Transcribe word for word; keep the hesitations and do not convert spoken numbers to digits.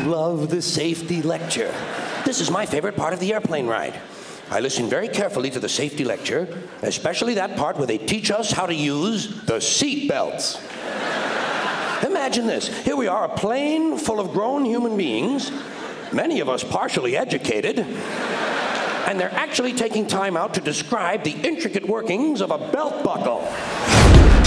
love the safety lecture. This is my favorite part of the airplane ride. I listen very carefully to the safety lecture, especially that part where they teach us how to use the seat belts. Imagine this. Here we are, a plane full of grown human beings, many of us partially educated, and they're actually taking time out to describe the intricate workings of a belt buckle.